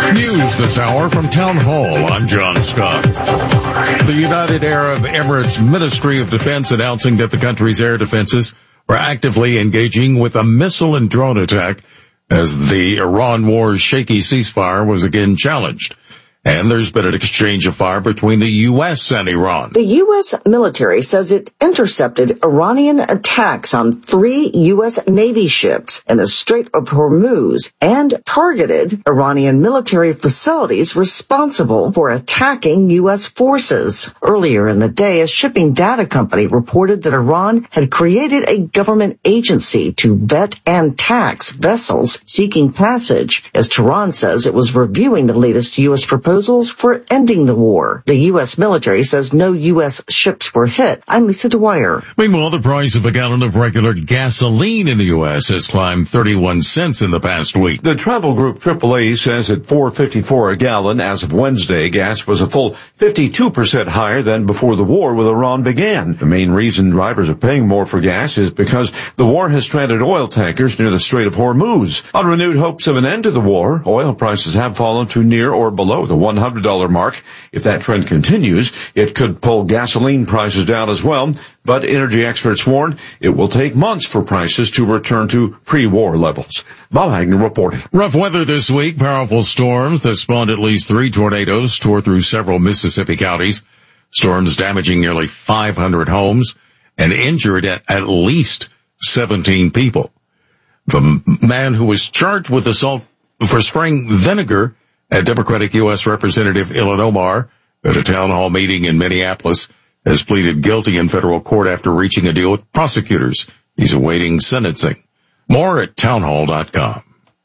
News this hour from Town Hall. I'm John Scott. The United Arab Emirates Ministry of Defense announcing that the country's air defenses were actively engaging with a missile and drone attack as the Iran war's shaky ceasefire was again challenged. And there's been an exchange of fire between the U.S. and Iran. The U.S. military says it intercepted Iranian attacks on 3 U.S. Navy ships in the Strait of Hormuz and targeted Iranian military facilities responsible for attacking U.S. forces. Earlier in the day, a shipping data company reported that Iran had created a government agency to vet and tax vessels seeking passage, as Tehran says it was reviewing the latest U.S. proposals for ending the war. The U.S. military says no U.S. ships were hit. I'm Lisa Dwyer. Meanwhile, the price of a gallon of regular gasoline in the U.S. has climbed 31 cents in the past week. The travel group AAA says at $4.54 a gallon as of Wednesday, gas was a full 52% higher than before the war with Iran began. The main reason drivers are paying more for gas is because the war has stranded oil tankers near the Strait of Hormuz. On renewed hopes of an end to the war, oil prices have fallen to near or below the $100 mark. If that trend continues, it could pull gasoline prices down as well, but energy experts warn it will take months for prices to return to pre-war levels. Bob Hagner reporting. Rough weather this week. Powerful storms that spawned at least 3 tornadoes tore through several Mississippi counties. Storms damaging nearly 500 homes and injured at least 17 people. The man who was charged with assault for spraying vinegar at Democratic U.S. Representative Ilhan Omar at a town hall meeting in Minneapolis has pleaded guilty in federal court after reaching a deal with prosecutors. He's awaiting sentencing. More at townhall.com.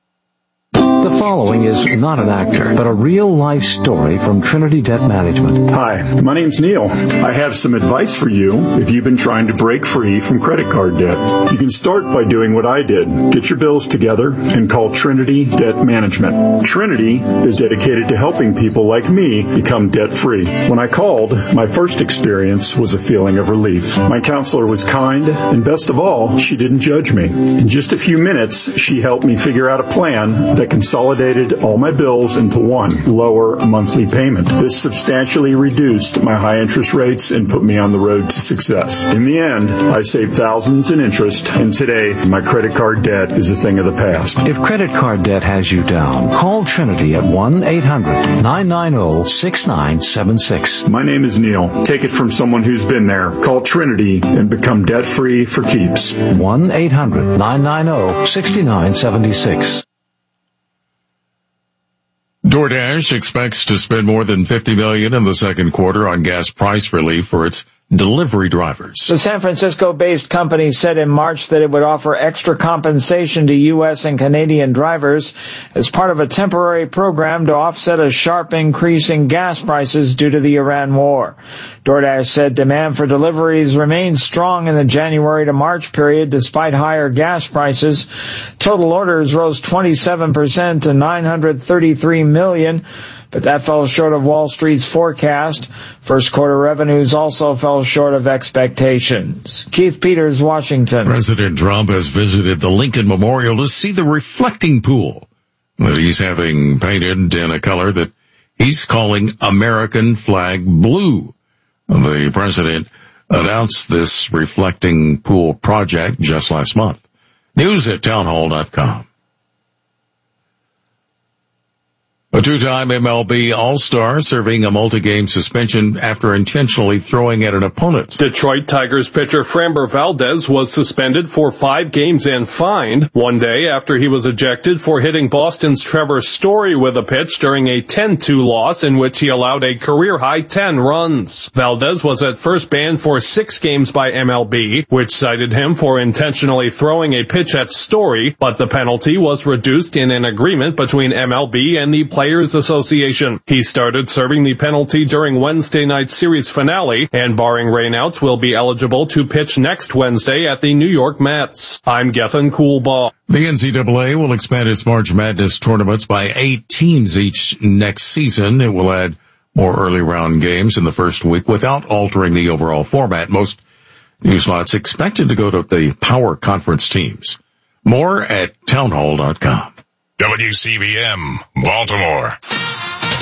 The following is not an actor, but a real-life story from Trinity Debt Management. Hi, my name's Neil. I have some advice for you if you've been trying to break free from credit card debt. You can start by doing what I did. Get your bills together and call Trinity Debt Management. Trinity is dedicated to helping people like me become debt-free. When I called, my first experience was a feeling of relief. My counselor was kind, and best of all, she didn't judge me. In just a few minutes, she helped me figure out a plan that consolidated all my bills into one lower monthly payment. This substantially reduced my high interest rates and put me on the road to success. In the end, I saved thousands in interest, and today my credit card debt is a thing of the past. If credit card debt has you down, call Trinity at 1-800-990-6976. My name is Neil. Take it from someone who's been there. Call Trinity and become debt-free for keeps. 1-800-990-6976. DoorDash expects to spend more than $50 million in the second quarter on gas price relief for its delivery drivers. The San Francisco-based company said in March that it would offer extra compensation to U.S. and Canadian drivers as part of a temporary program to offset a sharp increase in gas prices due to the Iran war. DoorDash said demand for deliveries remained strong in the January to March period despite higher gas prices. Total orders rose 27% to 933 million. But that fell short of Wall Street's forecast. First quarter revenues also fell short of expectations. Keith Peters, Washington. President Trump has visited the Lincoln Memorial to see the reflecting pool that he's having painted in a color that he's calling American flag blue. The president announced this reflecting pool project just last month. News at townhall.com. A two-time MLB All-Star serving a multi-game suspension after intentionally throwing at an opponent. Detroit Tigers pitcher Framber Valdez was suspended for 5 games and fined one day after he was ejected for hitting Boston's Trevor Story with a pitch during a 10-2 loss in which he allowed a career-high 10 runs. Valdez was at first banned for 6 games by MLB, which cited him for intentionally throwing a pitch at Story, but the penalty was reduced in an agreement between MLB and the Players Association. He started serving the penalty during Wednesday night's series finale, and barring rainouts will be eligible to pitch next Wednesday at the New York Mets. I'm Gethin Coolbaugh. The NCAA will expand its March Madness tournaments by 8 teams each next season. It will add more early round games in the first week without altering the overall format. Most new slots expected to go to the Power Conference teams. More at townhall.com. WCVM, Baltimore.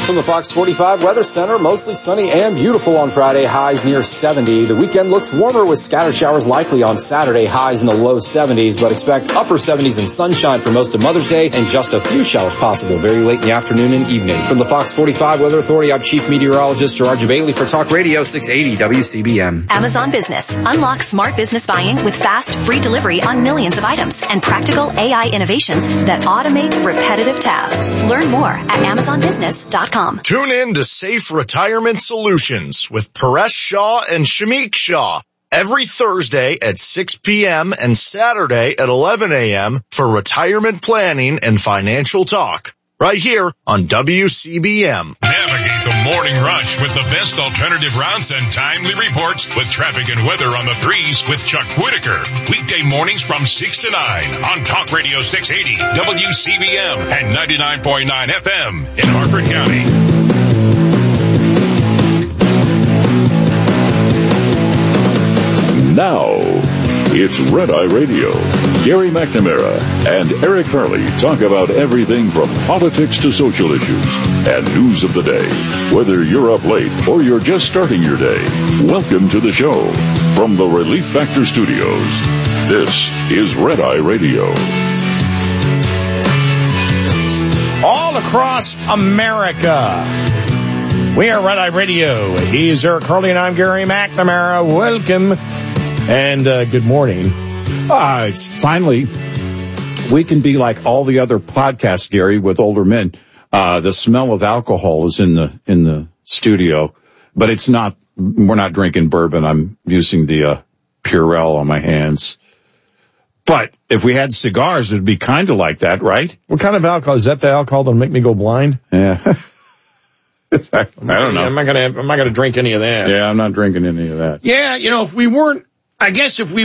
From the Fox 45 Weather Center, mostly sunny and beautiful on Friday, highs near 70. The weekend looks warmer with scattered showers likely on Saturday, highs in the low 70s, but expect upper 70s and sunshine for most of Mother's Day and just a few showers possible very late in the afternoon and evening. From the Fox 45 Weather Authority, I'm Chief Meteorologist Gerard Bailey for Talk Radio 680 WCBM. Amazon Business. Unlock smart business buying with fast, free delivery on millions of items and practical AI innovations that automate repetitive tasks. Learn more at AmazonBusiness.com. Tune in to Safe Retirement Solutions with Paresh Shah and Shamik Shah every Thursday at 6 p.m. and Saturday at 11 a.m. for retirement planning and financial talk. Right here on WCBM. Navigate the morning rush with the best alternative routes and timely reports with traffic and weather on the threes with Chuck Whitaker. Weekday mornings from 6 to 9 on Talk Radio 680, WCBM, and 99.9 FM in Harford County. Now, it's Red Eye Radio. Gary McNamara and Eric Harley talk about everything from politics to social issues and news of the day. Whether you're up late or you're just starting your day, welcome to the show. From the Relief Factor Studios, this is Red Eye Radio. All across America, we are Red Eye Radio. He is Eric Harley and I'm Gary McNamara. Welcome. And good morning. It's finally, we can be like all the other podcasts, Gary, with older men. The smell of alcohol is in the studio, but it's not, we're not drinking bourbon. I'm using the Purell on my hands. But if we had cigars, it'd be kind of like that, right? What kind of alcohol? Is that the alcohol that'll make me go blind? Yeah. I don't know. I'm not gonna drink any of that. Yeah, I'm not drinking any of that. Yeah, if we weren't on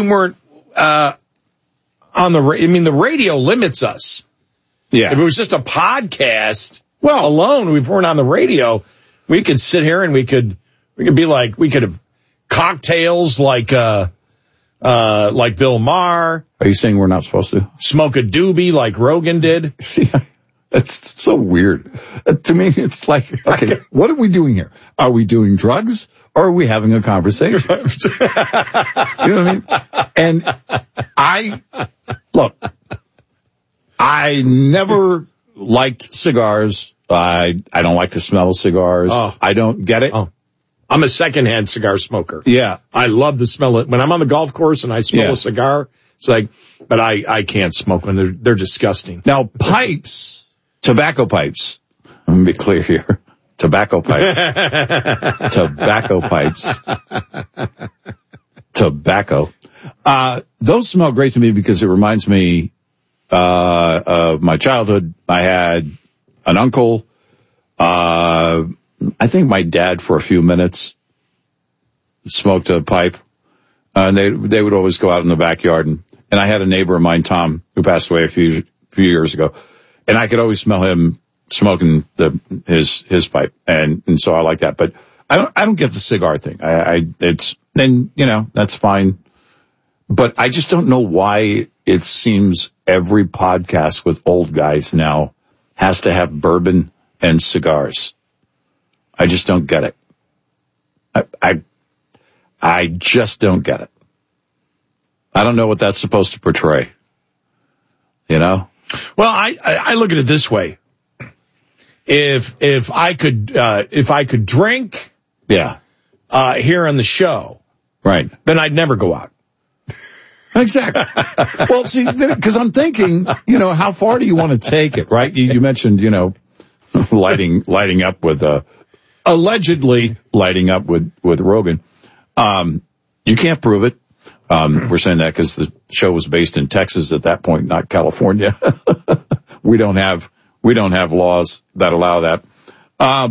the radio limits us. Yeah. If it was just a podcast, alone, if we weren't on the radio, we could sit here and we could have cocktails like Bill Maher. Are you saying we're not supposed to? Smoke a doobie like Rogan did? See, that's so weird. To me, it's like, okay, what are we doing here? Are we doing drugs or are we having a conversation? You know what I mean? And I never liked cigars. I don't like the smell of cigars. Oh. I don't get it. Oh. I'm a secondhand cigar smoker. Yeah. I love the smell of, when I'm on the golf course and I smell a cigar, it's like, but I can't smoke when they're disgusting. Now, pipes. Tobacco pipes. Let me be clear here. Tobacco pipes. Tobacco pipes. Tobacco. Those smell great to me because it reminds me of my childhood. I had an uncle. I think my dad for a few minutes smoked a pipe. And they would always go out in the backyard. And I had a neighbor of mine, Tom, who passed away a few years ago. And I could always smell him smoking his pipe. And so I like that. But I don't get the cigar thing. That's fine. But I just don't know why it seems every podcast with old guys now has to have bourbon and cigars. I just don't get it. I just don't get it. I don't know what that's supposed to portray. Well, I look at it this way. If I could drink, here on the show, right, then I'd never go out. Exactly. Well, see, because I'm thinking, how far do you want to take it, right? You mentioned, lighting up with, allegedly lighting up with Rogan. You can't prove it. We're saying that because the show was based in Texas at that point, not California. We don't have laws that allow that. I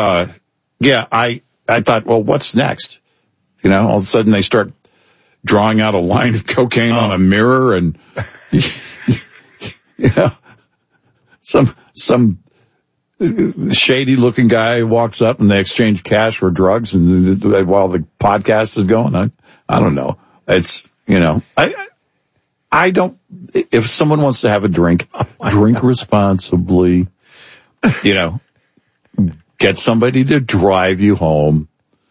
thought, well, what's next? All of a sudden they start drawing out a line of cocaine on a mirror and, some shady looking guy walks up and they exchange cash for drugs and while the podcast is going, I don't know. It's, I don't, if someone wants to have a drink, drink responsibly, get somebody to drive you home.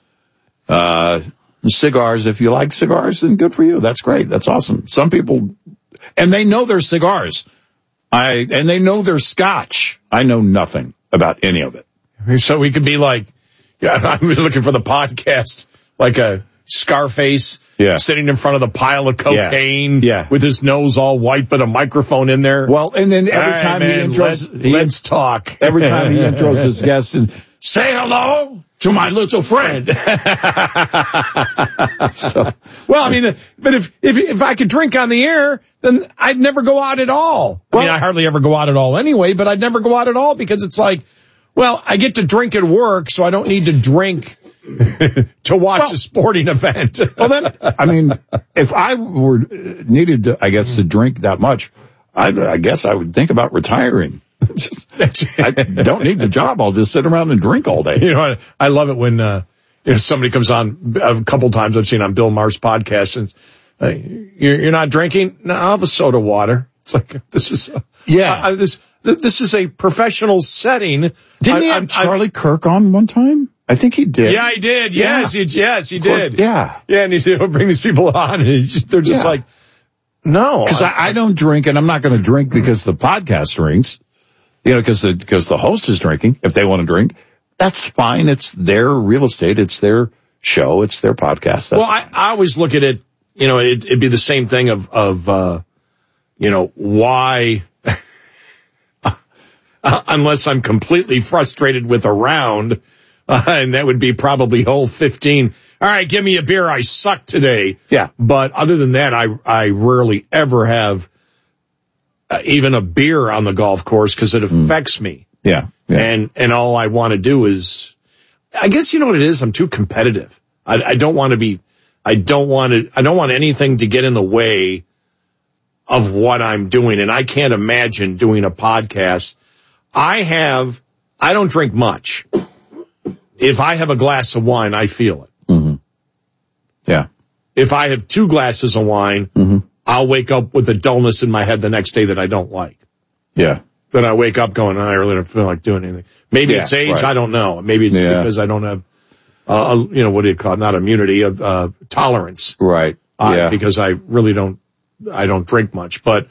Cigars, if you like cigars, then good for you. That's great. That's awesome. Some people, and they know their cigars. And they know their scotch. I know nothing about any of it. So we could be like, I'm looking for the podcast, like a Scarface sitting in front of the pile of cocaine with his nose all white, but a microphone in there. Well, and then every time he intros, let's talk. Every time he intros his guests, and say hello to my little friend. Well, I mean, but if I could drink on the air, then I'd never go out at all. Well, I mean, I hardly ever go out at all anyway, but I'd never go out at all because it's like, well, I get to drink at work, so I don't need to drink to watch a sporting event. Well, then, I mean, if I were needed to, I guess, to drink that much, I guess I would think about retiring. I don't need the job. I'll just sit around and drink all day. You know, I love it when somebody comes on. A couple times I've seen on Bill Maher's podcast, and you're not drinking? No, I'll have a soda water. It's like, this is this is a professional setting. Didn't he have Charlie Kirk on one time? I think he did. Yeah, he did. Yes, he did. Yeah. Yeah, and he bring these people on, and they're just like, no. Because I don't drink, and I'm not going to drink because the podcast drinks. You know, because the host is drinking. If they want to drink, that's fine. It's their real estate. It's their show. It's their podcast. Well, I always look at it, you know, it'd be the same thing of you know, why, unless I'm completely frustrated with a round, and that would be probably hole 15. All right, give me a beer. I suck today. Yeah. But other than that, I rarely ever have even a beer on the golf course because it affects me. Yeah. And all I want to do is, I guess you know what it is? I'm too competitive. I don't want anything to get in the way of what I'm doing. And I can't imagine doing a podcast. I don't drink much. If I have a glass of wine, I feel it. Mm-hmm. Yeah. If I have 2 glasses of wine, I'll wake up with a dullness in my head the next day that I don't like. Yeah. Then I wake up going, I really don't feel like doing anything. Maybe it's age, right. I don't know. Maybe it's because I don't have, you know, what do you call it? Not immunity, tolerance. Right. Because I really don't drink much. But,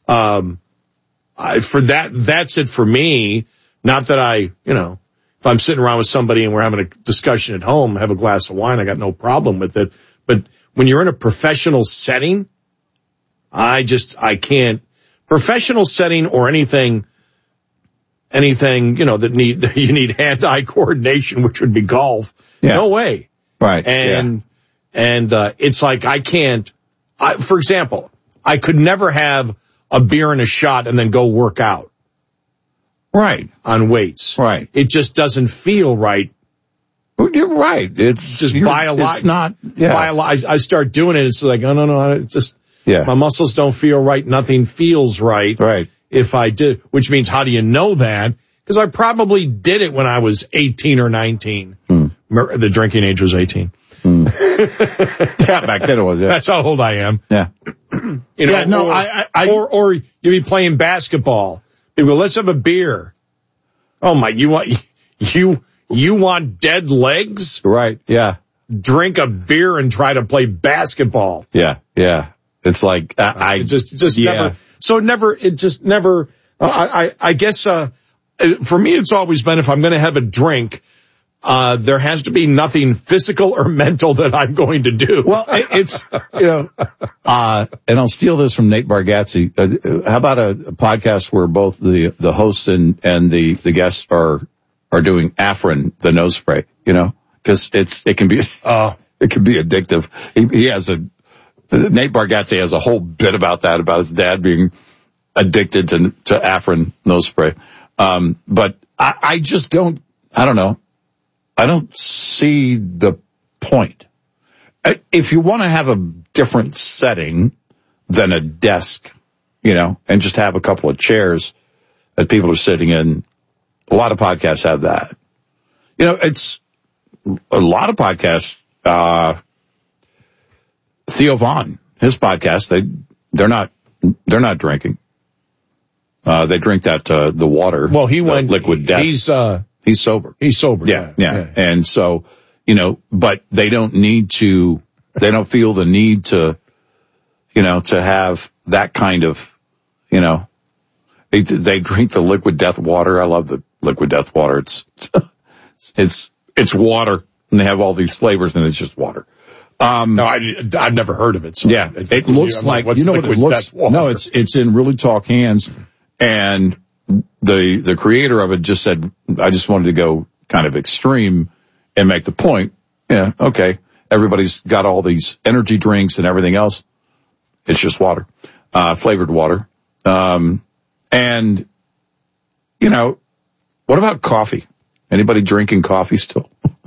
that's it for me. Not that you know, if I'm sitting around with somebody and we're having a discussion at home, have a glass of wine, I got no problem with it. But when you're in a professional setting, I can't. Professional setting or anything, you know, that you need hand-eye coordination, which would be golf. Yeah. No way. Right. And it's like I can't, for example, I could never have a beer and a shot and then go work out. Right. On weights. Right. It just doesn't feel right. You're right. It's just biological. It's not, I start doing it. It's like, oh, no, it's just, my muscles don't feel right. Nothing feels right. Right. If I did, which means how do you know that? Because I probably did it when I was 18 or 19. The drinking age was 18. Yeah, back then it was. Yeah. That's how old I am. Yeah. You know, or you'd be playing basketball. You go, let's have a beer. Oh my, you want dead legs? Right. Yeah. Drink a beer and try to play basketball. Yeah. Yeah. It's like, I guess, for me, it's always been if I'm going to have a drink, there has to be nothing physical or mental that I'm going to do. Well, it's, you know, and I'll steal this from Nate Bargatze. How about a podcast where both the hosts and the guests are doing Afrin, the nose spray, you know, cause it can be addictive. He has Nate Bargatze has a whole bit about that, about his dad being addicted to Afrin nose spray. But I just don't know. I don't see the point. If you want to have a different setting than a desk, you know, and just have a couple of chairs that people are sitting in, a lot of podcasts have that. You know, it's a lot of podcasts, Theo Vaughn, his podcast, they're not drinking. They drink that, the water. Well, he went liquid death. He's sober. Yeah. And so, but they don't feel the need to, to have that kind of, they drink the liquid death water. I love the liquid death water. It's water, and they have all these flavors, and it's just water. No, I've never heard of it. So yeah, it looks like, what it looks, no, it's in really tall cans, and the creator of it just said, I just wanted to go kind of extreme and make the point. Yeah, okay. Everybody's got all these energy drinks and everything else. It's just water, flavored water. And, what about coffee? Anybody drinking coffee still?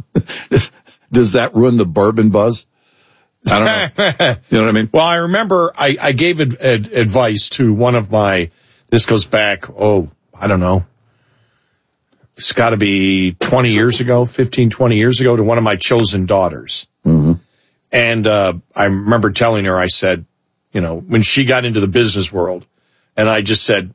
Does that ruin the bourbon buzz? I don't know. You know what I mean? Well, I remember I gave advice to one of this goes back, I don't know. It's got to be 20 years ago, 15, 20 years ago, to one of my chosen daughters. Mm-hmm. And I remember telling her, I said, when she got into the business world, and I just said,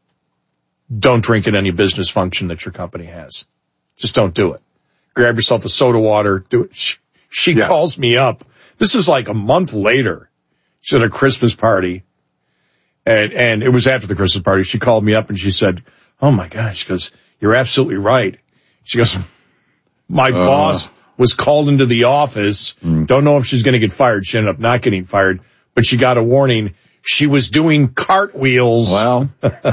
don't drink at any business function that your company has. Just don't do it. Grab yourself a soda water, do it. She calls me up. This is like a month later. She's at a Christmas party. And it was after the Christmas party. She called me up and she said, oh my gosh, she goes, you're absolutely right. She goes, my boss was called into the office. Don't know if she's going to get fired. She ended up not getting fired, but she got a warning. She was doing cartwheels. Well,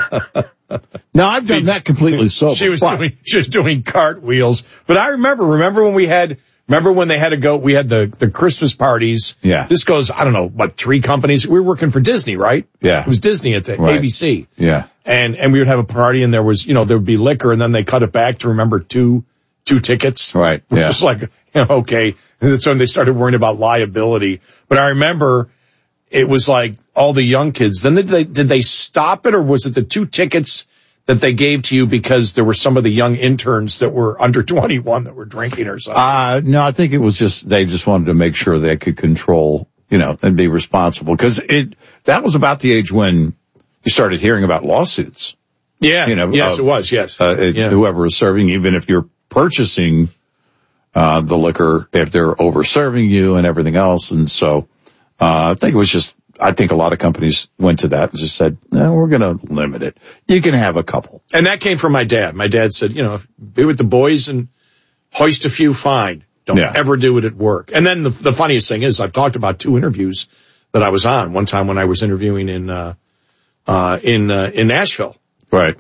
no, I've done that completely sober. She was doing cartwheels. But I remember when they had to go, we had the Christmas parties. Yeah. This goes, I don't know, 3 companies. We were working for Disney, right? Yeah. It was Disney at the ABC. Yeah. And we would have a party and there was, there would be liquor and then they cut it back to remember two tickets. Right. Which was like, okay. And that's when they started worrying about liability. But I remember it was like all the young kids. Then did they stop it, or was it the 2 tickets that they gave to you because there were some of the young interns that were under 21 that were drinking or something? No, I think it was they just wanted to make sure they could control, and be responsible. Cause that was about the age when you started hearing about lawsuits. Yeah. Yes, it was. Yes. Whoever is serving, even if you're purchasing, the liquor, if they're over serving you and everything else. And so, I think a lot of companies went to that and just said, no, we're going to limit it. You can have a couple. And that came from my dad. My dad said, be with the boys and hoist a few, fine. Don't ever do it at work. And then the funniest thing is I've talked about 2 interviews that I was on. One time when I was interviewing in Nashville. Right.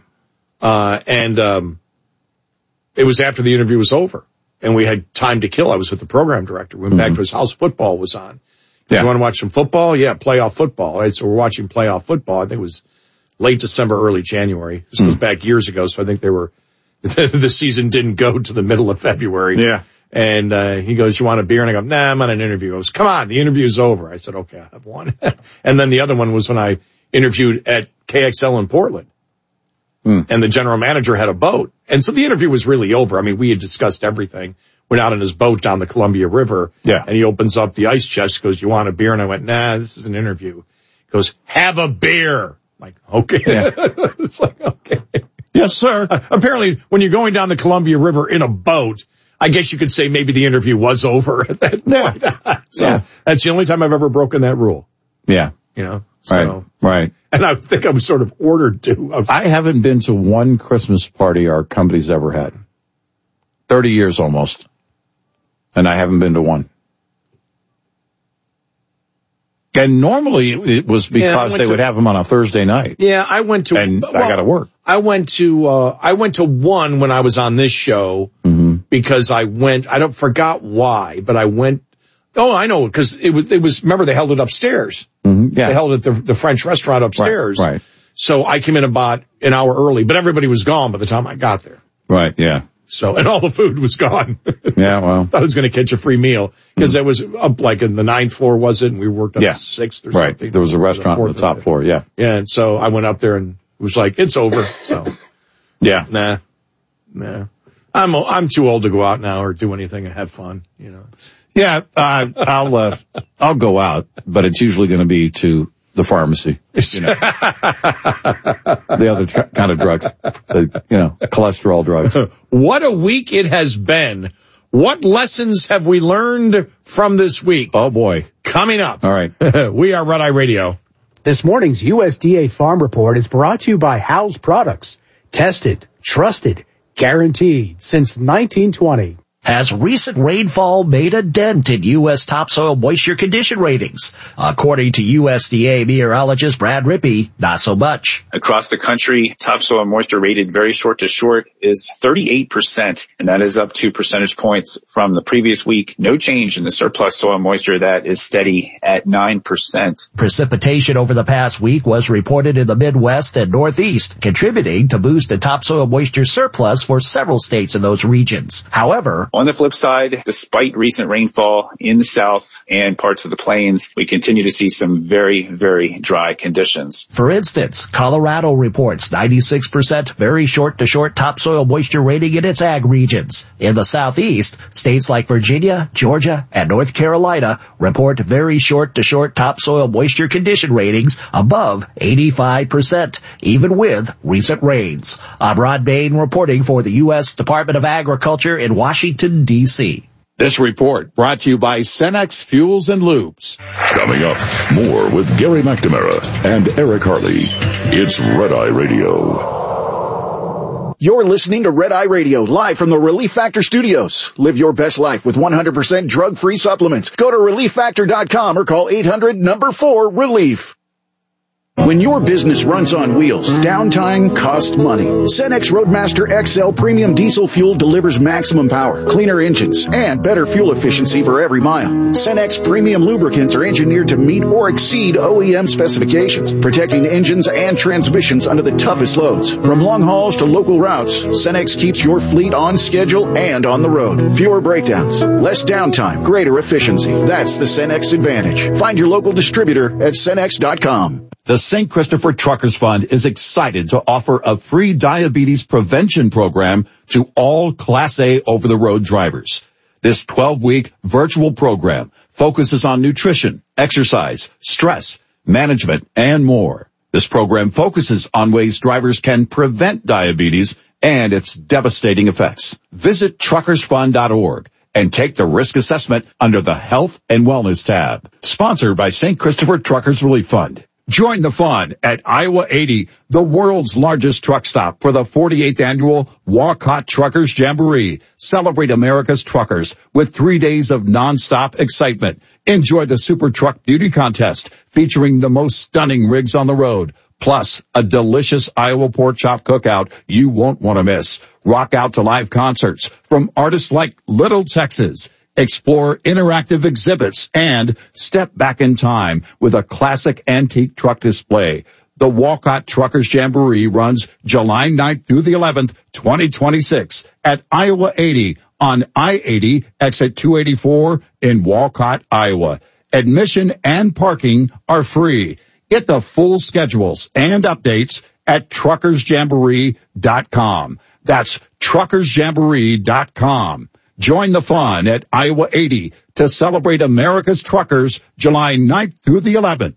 It was after the interview was over and we had time to kill. I was with the program director. We went back to his house. Football was on. You want to watch some football? Yeah, playoff football. All right, so we're watching playoff football. I think it was late December, early January. This goes back years ago, so I think the season didn't go to the middle of February. Yeah. And he goes, you want a beer? And I go, nah, I'm on an interview. He goes, come on, the interview's over. I said, okay, I'll have one. And then the other one was when I interviewed at KXL in Portland. And the general manager had a boat. And so the interview was really over. I mean, we had discussed everything. Went out on his boat down the Columbia River. Yeah. And he opens up the ice chest, goes, you want a beer? And I went, nah, this is an interview. He goes, have a beer. I'm like, okay. Yeah. It's like, okay. Yes, sir. Apparently, when you're going down the Columbia River in a boat, I guess you could say maybe the interview was over at that point. So that's the only time I've ever broken that rule. Yeah. So, Right. And I think I was sort of ordered to. I haven't been to one Christmas party our company's ever had. 30 years almost. And I haven't been to one. And normally it was because they would have them on a Thursday night. Yeah, I went to, and I got to work. I went to one when I was on this show because I forgot why, but I went. Oh, I know, because it was, remember they held it upstairs. Mm-hmm. Yeah. They held it at the French restaurant upstairs. Right. So I came in about an hour early, but everybody was gone by the time I got there. Right, yeah. So, and all the food was gone. Yeah, well. Thought I was going to catch a free meal because that was up like in the 9th floor, was it? And we worked on the 6th or something. Right. There was a restaurant on the top floor. Yeah. Yeah. And so I went up there and it was like, it's over. So yeah. Nah. I'm too old to go out now or do anything and have fun, Yeah. I'll go out, but it's usually going to be to the pharmacy. You know. The other kind of drugs, cholesterol drugs. What a week it has been. What lessons have we learned from this week? Oh, boy. Coming up. All right. We are Red Eye Radio. This morning's USDA Farm Report is brought to you by Howes Products. Tested, trusted, guaranteed since 1920. Has recent rainfall made a dent in U.S. topsoil moisture condition ratings? According to USDA meteorologist Brad Rippey, not so much. Across the country, topsoil moisture rated very short to short is 38%, and that is up 2 percentage points from the previous week. No change in the surplus soil moisture. That is steady at 9%. Precipitation over the past week was reported in the Midwest and Northeast, contributing to boost the topsoil moisture surplus for several states in those regions. However, on the flip side, despite recent rainfall in the south and parts of the plains, we continue to see some very, very dry conditions. For instance, Colorado reports 96% very short-to-short topsoil moisture rating in its ag regions. In the southeast, states like Virginia, Georgia, and North Carolina report very short-to-short topsoil moisture condition ratings above 85%, even with recent rains. I'm Rod Bain reporting for the U.S. Department of Agriculture in Washington, D.C. This report brought to you by Cenex Fuels and Lubes. Coming up, more with Gary McNamara and Eric Harley. It's Red Eye Radio. You're listening to Red Eye Radio, live from the Relief Factor Studios. Live your best life with 100% drug-free supplements. Go to ReliefFactor.com or call 800-4-RELIEF. When your business runs on wheels, downtime costs money. Cenex Roadmaster XL Premium Diesel Fuel delivers maximum power, cleaner engines, and better fuel efficiency for every mile. Cenex Premium Lubricants are engineered to meet or exceed OEM specifications, protecting engines and transmissions under the toughest loads. From long hauls to local routes, Cenex keeps your fleet on schedule and on the road. Fewer breakdowns, less downtime, greater efficiency. That's the Cenex advantage. Find your local distributor at Cenex.com. The St. Christopher Truckers Fund is excited to offer a free diabetes prevention program to all Class A over-the-road drivers. This 12-week virtual program focuses on nutrition, exercise, stress, management, and more. This program focuses on ways drivers can prevent diabetes and its devastating effects. Visit truckersfund.org and take the risk assessment under the Health and Wellness tab. Sponsored by St. Christopher Truckers Relief Fund. Join the fun at Iowa 80, the world's largest truck stop, for the 48th annual Walcott Truckers Jamboree. Celebrate America's truckers with 3 days of nonstop excitement. Enjoy the Super Truck Beauty Contest featuring the most stunning rigs on the road, plus a delicious Iowa pork chop cookout you won't want to miss. Rock out to live concerts from artists like Little Texas. Explore interactive exhibits and step back in time with a classic antique truck display. The Walcott Truckers Jamboree runs July 9th through the 11th, 2026 at Iowa 80 on I-80 exit 284 in Walcott, Iowa. Admission and parking are free. Get the full schedules and updates at truckersjamboree.com. That's truckersjamboree.com. Join the fun at Iowa 80 to celebrate America's truckers July 9th through the 11th.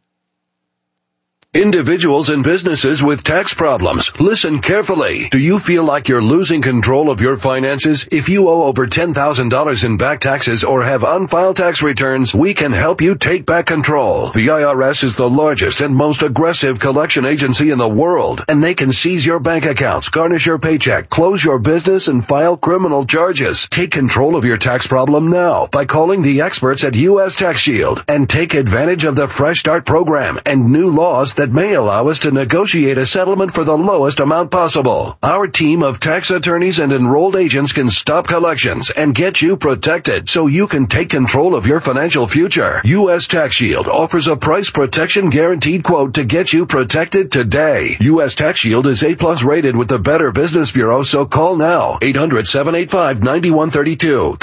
Individuals and businesses with tax problems, listen carefully. Do you feel like you're losing control of your finances? If you owe over $10,000 in back taxes or have unfiled tax returns, we can help you take back control. The IRS is the largest and most aggressive collection agency in the world, and they can seize your bank accounts, garnish your paycheck, close your business, and file criminal charges. Take control of your tax problem now by calling the experts at U.S. Tax Shield and take advantage of the Fresh Start program and new laws that may allow us to negotiate a settlement for the lowest amount possible. Our team of tax attorneys and enrolled agents can stop collections and get you protected so you can take control of your financial future. U.S. Tax Shield offers a price protection guaranteed quote to get you protected today. U.S. Tax Shield is A+ rated with the Better Business Bureau, so call now. 800-785-9132.